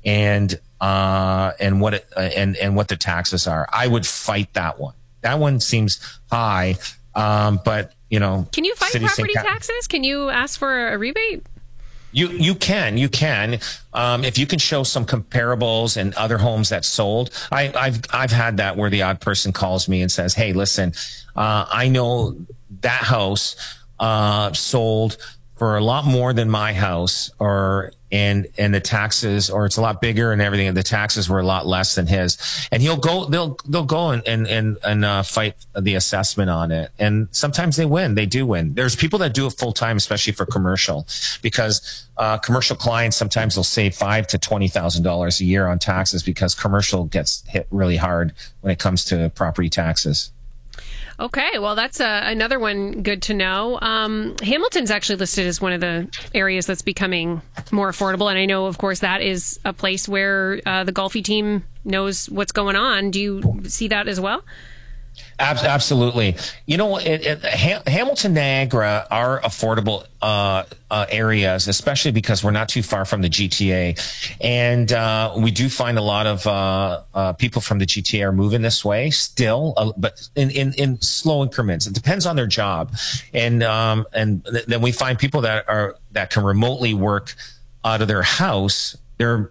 and what and what the taxes are. I would fight that one. That one seems high, but can you fight property taxes? Can you ask for a rebate? You can if you can show some comparables and other homes that sold. I've had that where the odd person calls me and says, "Hey, listen, I know that house sold for a lot more than my house, and the taxes, or it's a lot bigger and everything, and the taxes were a lot less than his." And they'll go and fight the assessment on it. And sometimes they win. They do win. There's people that do it full time, especially for commercial, because commercial clients sometimes will save $5,000 to $20,000 a year on taxes because commercial gets hit really hard when it comes to property taxes. Okay, well, that's another one good to know. Hamilton's actually listed as one of the areas that's becoming more affordable. And I know, of course, that is a place where the Golfi team knows what's going on. Do you see that as well? Absolutely. Hamilton, Niagara are affordable areas, especially because we're not too far from the GTA. And we do find a lot of people from the GTA are moving this way still, but in slow increments. It depends on their job. And then we find people that can remotely work out of their house. They're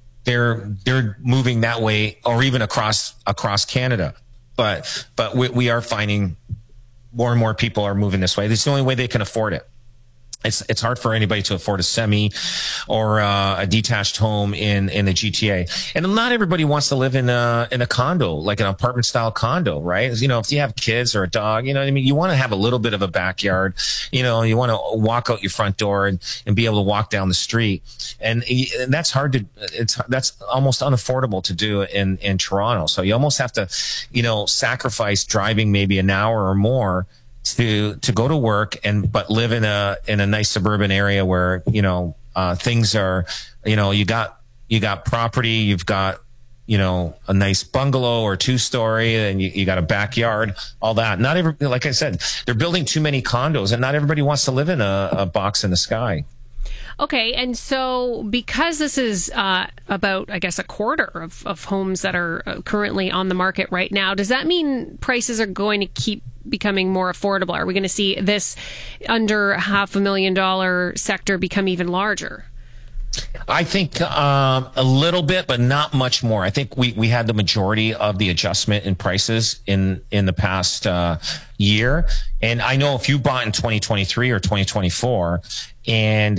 moving that way, or even across Canada. But we are finding more and more people are moving this way. It's the only way they can afford it. It's hard for anybody to afford a semi or a detached home in the GTA. And not everybody wants to live in a condo, like an apartment style condo, right? If you have kids or a dog, you want to have a little bit of a backyard. You want to walk out your front door and be able to walk down the street. And that's that's almost unaffordable to do in Toronto. So you almost have to, sacrifice driving maybe an hour or more to go to work but live in a nice suburban area where things are, you got property, you've got a nice bungalow or 2-story, and you got a backyard, all that. Like I said, they're building too many condos, and not everybody wants to live in a box in the sky. Okay, and so because this is about, I guess, a quarter of homes that are currently on the market right now, does that mean prices are going to keep becoming more affordable? Are we going to see this under $500,000 sector become even larger? I think a little bit, but not much more. I think we had the majority of the adjustment in prices in the past year. And I know if you bought in 2023 or 2024 and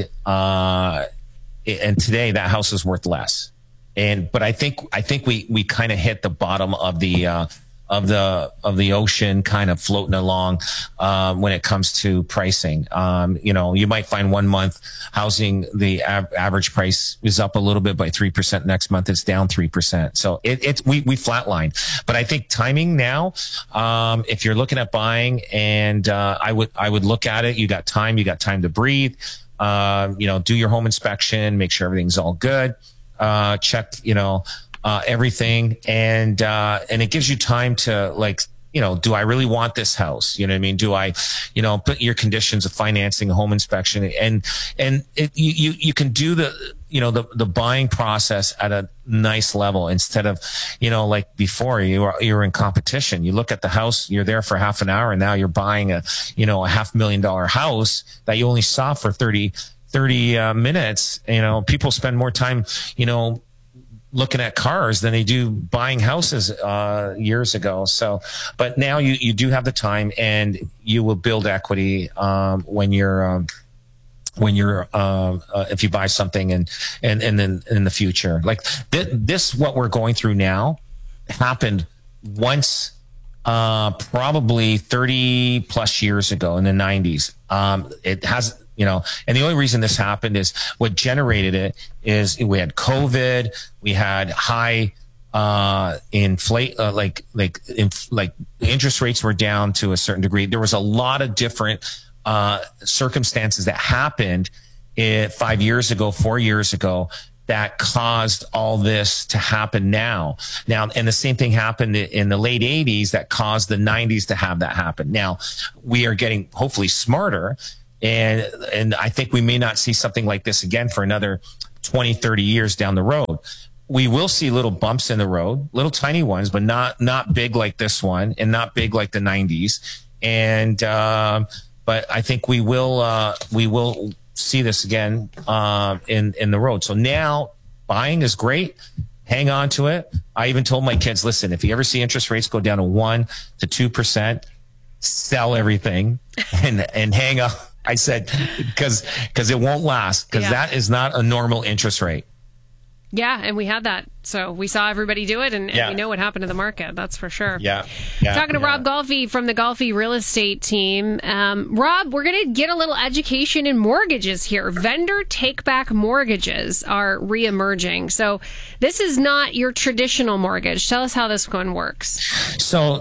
today that house is worth less. But I think we kind of hit the bottom of the ocean, kind of floating along when it comes to pricing. You might find 1 month housing, the average price is up a little bit by 3%. Next month it's down 3%. So we flatline. But I think timing now, if you're looking at buying, and I would look at it. You got time to breathe. Do your home inspection, make sure everything's all good. Check, everything. And it gives you time to do I really want this house? You know what I mean? Do I, put your conditions of financing, a home inspection, and you can do the buying process at a nice level instead of, like before you were in competition. You look at the house, you're there for half an hour, and now you're buying a $500,000 house that you only saw for 30 minutes. People spend more time, looking at cars than they do buying houses years ago. So, but now you do have the time, and you will build equity when you're if you buy something and then in the future. Like this what we're going through now happened once probably 30 plus years ago in the 90s. It has, and the only reason this happened is what generated it is we had COVID, we had high interest rates were down to a certain degree. There was a lot of different circumstances that happened 5 years ago, 4 years ago, that caused all this to happen now. And the same thing happened in the late 80s that caused the 90s to have that happen. Now we are getting hopefully smarter, and I think we may not see something like this again for another 20, 30 years down the road. We will see little bumps in the road, little tiny ones, but not big like this one and not big like the 90s. And, but I think we will see this again, in the road. So now buying is great. Hang on to it. I even told my kids, listen, if you ever see interest rates go down to 1% to 2%, sell everything and hang up. I said, because it won't last, because that is not a normal interest rate. Yeah, and we had that. So we saw everybody do it, and we know what happened to the market. That's for sure. Talking to Rob Golfi from the Golfi Real Estate team. Rob, we're going to get a little education in mortgages here. Vendor take-back mortgages are re-emerging. So this is not your traditional mortgage. Tell us how this one works. So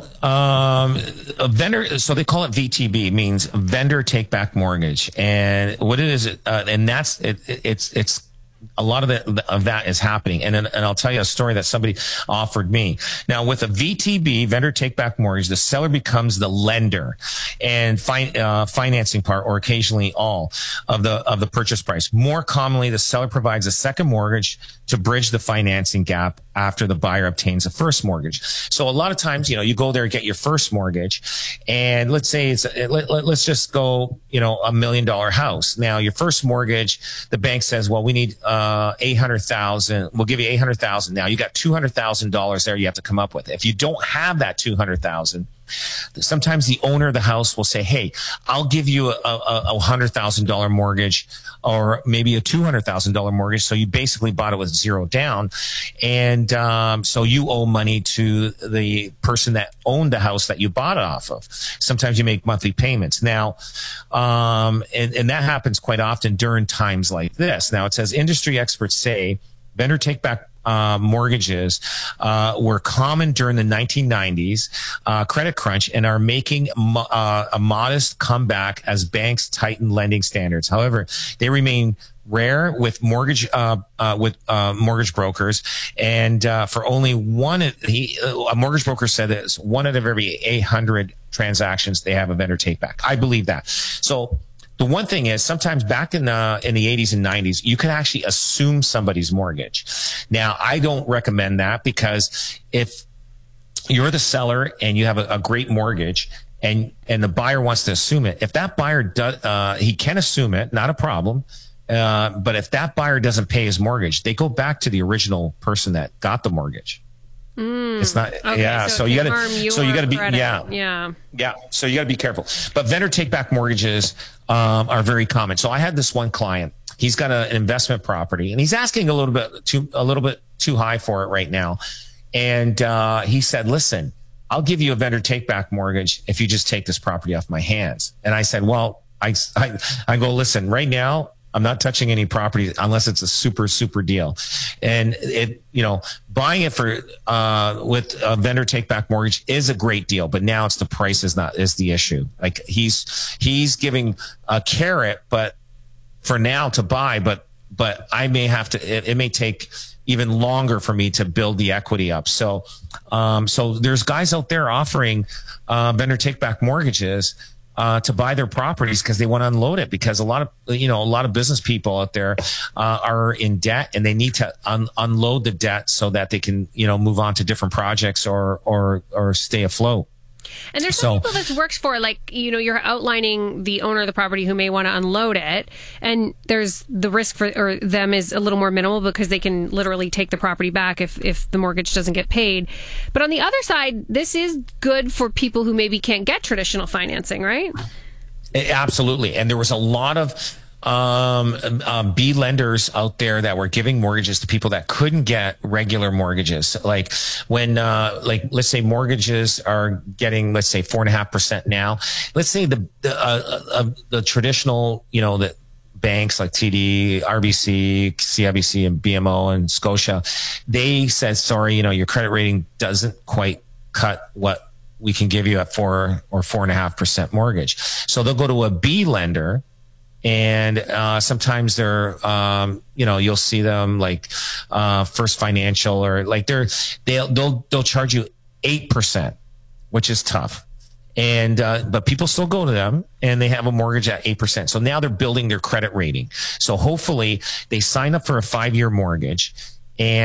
a vendor, so they call it VTB, means vendor take-back mortgage. And what it is, and that's, it's a lot of that is happening. And I'll tell you a story that somebody offered me. Now, with a VTB, vendor take-back mortgage, the seller becomes the lender and financing part, or occasionally all of the purchase price. More commonly, the seller provides a second mortgage to bridge the financing gap after the buyer obtains a first mortgage. So a lot of times, you go there and get your first mortgage, and let's say let's just go, $1 million house. Now, your first mortgage, the bank says, well, we need $800,000. We'll give you $800,000. Now you got $200,000 there you have to come up with. If you don't have that $200,000, sometimes the owner of the house will say, hey, I'll give you a $100,000 mortgage, or maybe a $200,000 mortgage. So you basically bought it with zero down. And so you owe money to the person that owned the house that you bought it off of. Sometimes you make monthly payments. Now, and that happens quite often during times like this. Now, it says industry experts say vendor take-back mortgages were common during the 1990s credit crunch, and are making a modest comeback as banks tighten lending standards. However, they remain rare with mortgage brokers, and for only one, a mortgage broker said that it's 1 out of every 800 transactions they have a vendor take back. I believe that. So the one thing is, sometimes back in the 80s and 90s, you could actually assume somebody's mortgage. Now, I don't recommend that, because if you're the seller and you have a great mortgage, and the buyer wants to assume it, if that buyer does, he can assume it, not a problem. But if that buyer doesn't pay his mortgage, they go back to the original person that got the mortgage. It's not, okay, so you gotta be, credit. So you gotta be careful. But vendor take back mortgages, are very common. So I had this one client, he's got an investment property, and he's asking a little bit too high for it right now. And, he said, listen, I'll give you a vendor take back mortgage if you just take this property off my hands. And I said, well, I go, listen, right now, I'm not touching any property unless it's a super, super deal. And buying it for, with a vendor take back mortgage is a great deal, but now it's the price is the issue. Like he's giving a carrot, but for now to buy, but I may have to, it may take even longer for me to build the equity up. So there's guys out there offering, vendor take back mortgages, to buy their properties because they want to unload it, because a lot of business people out there are in debt, and they need to unload the debt so that they can move on to different projects or stay afloat. And there's some people this works for, like, you're outlining the owner of the property who may want to unload it, and there's the risk for them is a little more minimal because they can literally take the property back if the mortgage doesn't get paid. But on the other side, this is good for people who maybe can't get traditional financing, right? Absolutely. And there was a lot of B lenders out there that were giving mortgages to people that couldn't get regular mortgages. Like when, let's say mortgages are getting, let's say 4.5% now. Let's say the traditional, the banks like TD, RBC, CIBC, and BMO and Scotia, they said, sorry, your credit rating doesn't quite cut what we can give you at 4 or 4.5% mortgage. So they'll go to a B lender. And sometimes they're, you'll see them like First Financial, or like they'll charge you 8%, which is tough. And, but people still go to them and they have a mortgage at 8%. So now they're building their credit rating. So hopefully they sign up for a 5-year mortgage, and